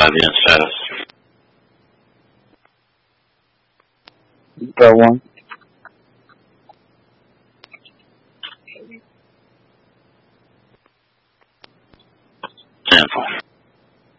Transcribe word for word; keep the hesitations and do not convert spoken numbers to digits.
uh, the end status. Got one. Ten four.